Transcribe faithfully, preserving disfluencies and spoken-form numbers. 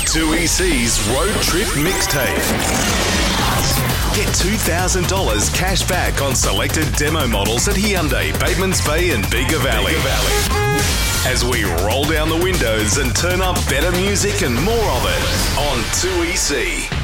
two E C's Road Trip Mixtape. Get two thousand dollars cash back on selected demo models at Hyundai, Batemans Bay and Bega Valley. As we roll down the windows and turn up better music and more of it on two E C.